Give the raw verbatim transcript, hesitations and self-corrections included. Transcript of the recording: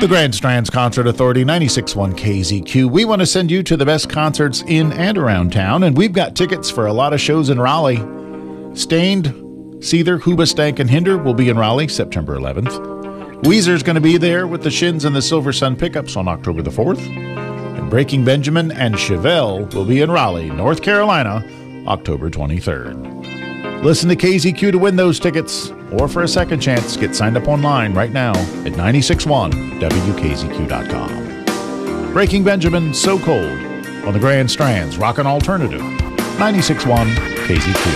The Grand Strands Concert Authority, ninety-six point one K Z Q. We want to send you to the best concerts in and around town, and we've got tickets for a lot of shows in Raleigh. Stained, Seether, Hoobastank, and Hinder will be in Raleigh September eleventh. Weezer's going to be there with the Shins and the Silver Sun Pickups on October the fourth. And Breaking Benjamin and Chevelle will be in Raleigh, North Carolina, October twenty-third. Listen to K Z Q to win those tickets, or for a second chance, get signed up online right now at nine six one W K Z Q dot com. Breaking Benjamin, So Cold, on the Grand Strands Rockin' Alternative, ninety-six point one K Z Q.